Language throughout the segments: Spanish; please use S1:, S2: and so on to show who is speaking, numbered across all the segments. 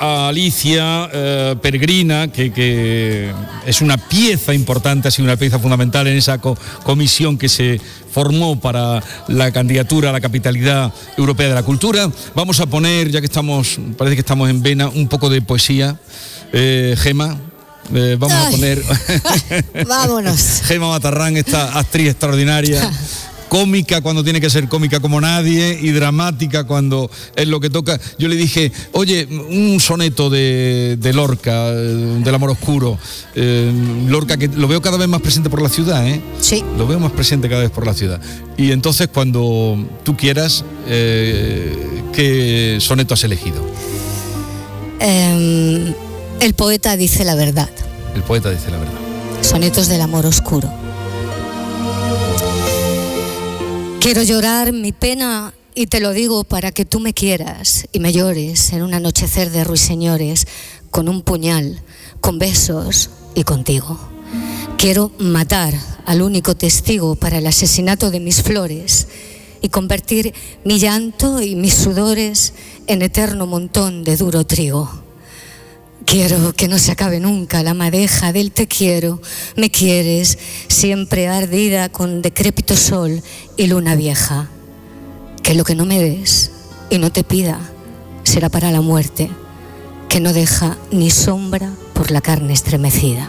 S1: a Alicia Peregrina, que es una pieza importante, ha sido una pieza fundamental en esa comisión que se formó para la candidatura a la capitalidad europea de la cultura. Vamos a poner, ya que parece que estamos en vena, un poco de poesía. Gema, vamos a poner...
S2: Vámonos.
S1: Gema Matarrán, esta actriz extraordinaria. Cómica cuando tiene que ser cómica como nadie y dramática cuando es lo que toca. Yo le dije, oye, un soneto de Lorca, del amor oscuro. Lorca, que lo veo cada vez más presente por la ciudad, ¿eh?
S2: Sí.
S1: Lo veo más presente cada vez por la ciudad. Y entonces, cuando tú quieras, ¿qué soneto has elegido?
S2: El poeta dice la verdad.
S1: El poeta dice la verdad.
S2: Sonetos del amor oscuro. Quiero llorar mi pena y te lo digo para que tú me quieras y me llores en un anochecer de ruiseñores, con un puñal, con besos y contigo. Quiero matar al único testigo para el asesinato de mis flores y convertir mi llanto y mis sudores en eterno montón de duro trigo. Quiero que no se acabe nunca la madeja del te quiero, me quieres, siempre ardida con decrépito sol y luna vieja. Que lo que no me des y no te pida será para la muerte, que no deja ni sombra por la carne estremecida.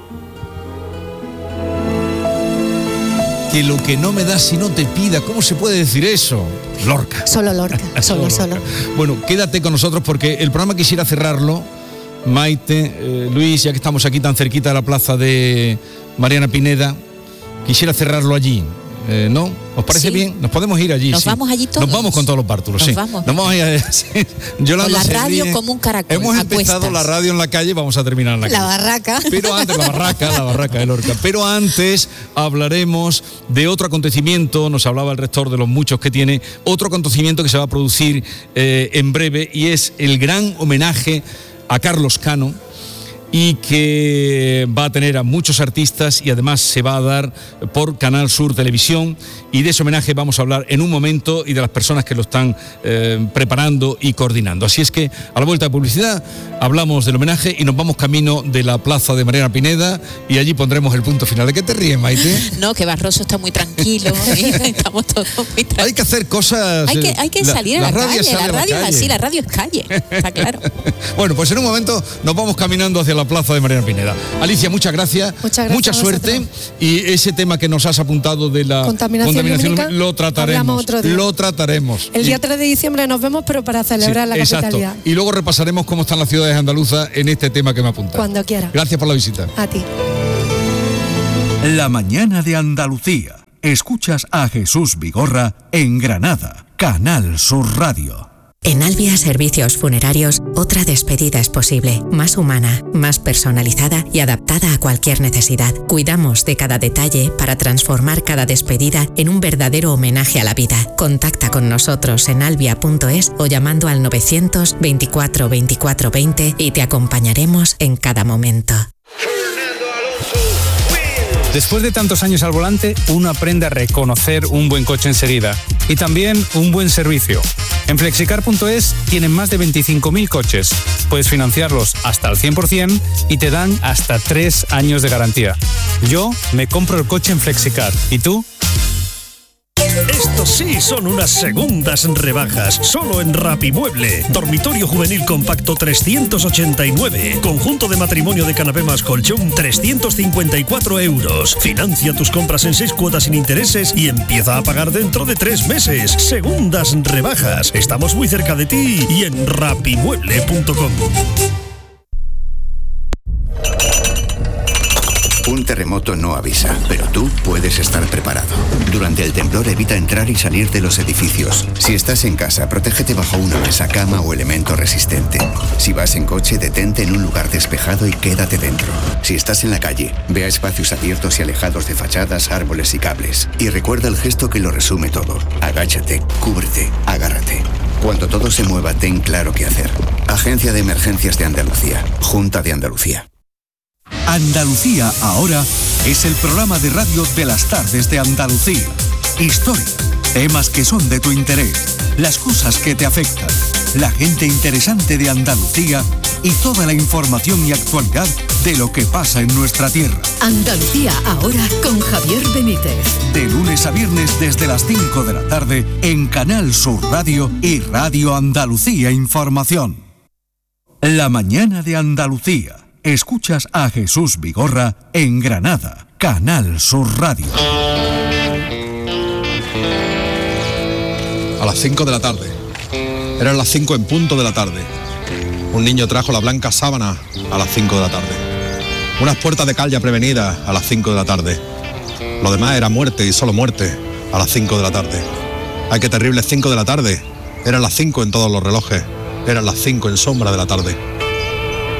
S1: Que lo que no me das y no te pida, ¿cómo se puede decir eso? Lorca.
S2: Solo Lorca, solo.
S1: Bueno, quédate con nosotros porque el programa quisiera cerrarlo. Maite, Luis, ya que estamos aquí tan cerquita de la plaza de Mariana Pineda, quisiera cerrarlo allí, ¿no? ¿Os parece bien? Nos podemos ir allí.
S3: Nos vamos allí todos.
S1: Nos vamos con todos los bártulos, sí.
S3: Vamos.
S1: Nos vamos a ir, sí.
S3: Con la radio como un caracol.
S1: Hemos empezado la radio en la calle, vamos a terminar en la calle.
S2: La barraca.
S1: Pero antes, la barraca de Lorca. Pero antes hablaremos de otro acontecimiento, nos hablaba el rector de los muchos que tiene, otro acontecimiento que se va a producir en breve, y es el gran homenaje a Carlos Cano, y que va a tener a muchos artistas y además se va a dar por Canal Sur Televisión, y de ese homenaje vamos a hablar en un momento y de las personas que lo están preparando y coordinando. Así es que a la vuelta de publicidad hablamos del homenaje y nos vamos camino de la plaza de Mariana Pineda y allí pondremos el punto final. ¿De qué te ríes, Maite?
S3: No, que Barroso está muy tranquilo, estamos todos muy tranquilos.
S1: Hay que hacer cosas...
S3: Hay que salir a la calle, la radio es así, la radio es calle, está claro.
S1: Bueno, pues en un momento nos vamos caminando hacia la plaza de Mariana Pineda. Alicia, muchas gracias, mucha suerte, y ese tema que nos has apuntado de la contaminación lumínica, lo trataremos.
S4: El día 3 de diciembre nos vemos, pero para celebrar la capitalidad.
S1: Y luego repasaremos cómo están las ciudades andaluzas en este tema que me apuntas.
S4: Cuando quiera.
S1: Gracias por la visita.
S4: A ti.
S5: La mañana de Andalucía. Escuchas a Jesús Vigorra en Granada, Canal Sur Radio.
S6: En Albia Servicios Funerarios, otra despedida es posible, más humana, más personalizada y adaptada a cualquier necesidad. Cuidamos de cada detalle para transformar cada despedida en un verdadero homenaje a la vida. Contacta con nosotros en albia.es o llamando al 924 24 20 y te acompañaremos en cada momento.
S7: Después de tantos años al volante, uno aprende a reconocer un buen coche enseguida y también un buen servicio. En Flexicar.es tienen más de 25.000 coches. Puedes financiarlos hasta el 100% y te dan hasta 3 años de garantía. Yo me compro el coche en Flexicar. ¿Y tú?
S8: Estos sí son unas segundas rebajas, solo en Rapimueble. Dormitorio juvenil compacto 389. Conjunto de matrimonio de canapé más colchón 354 euros. Financia tus compras en 6 cuotas sin intereses y empieza a pagar dentro de 3 meses. Segundas rebajas. Estamos muy cerca de ti y en rapimueble.com.
S9: Un terremoto no avisa, pero tú puedes estar preparado. Durante el temblor evita entrar y salir de los edificios. Si estás en casa, protégete bajo una mesa, cama o elemento resistente. Si vas en coche, detente en un lugar despejado y quédate dentro. Si estás en la calle, ve a espacios abiertos y alejados de fachadas, árboles y cables. Y recuerda el gesto que lo resume todo. Agáchate, cúbrete, agárrate. Cuando todo se mueva, ten claro qué hacer. Agencia de Emergencias de Andalucía. Junta de Andalucía.
S5: Andalucía ahora es el programa de radio de las tardes de Andalucía. Historia, temas que son de tu interés, las cosas que te afectan, la gente interesante de Andalucía y toda la información y actualidad de lo que pasa en nuestra tierra.
S10: Andalucía ahora con Javier Benítez.
S5: De lunes a viernes desde las 5 de la tarde en Canal Sur Radio y Radio Andalucía Información. La mañana de Andalucía. Escuchas a Jesús Vigorra en Granada, Canal Sur Radio.
S11: A las 5 de la tarde. Eran las 5 en punto de la tarde. Un niño trajo la blanca sábana a las 5 de la tarde. Unas puertas de cal ya prevenidas a las 5 de la tarde. Lo demás era muerte y solo muerte a las 5 de la tarde. ¡Ay, qué terrible! 5 de la tarde. Eran las 5 en todos los relojes. Eran las 5 en sombra de la tarde.